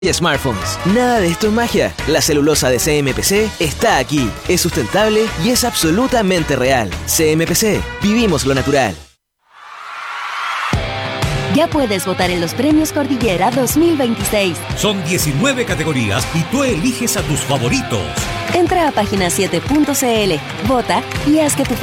y smartphones. Nada de esto es magia. La celulosa de CMPC está aquí. Es sustentable y es absolutamente real. CMPC. Vivimos lo natural. Ya puedes votar en los Premios Cordillera 2026. Son 19 categorías y tú eliges a tus favoritos. Entra a página7.cl, vota y haz que tu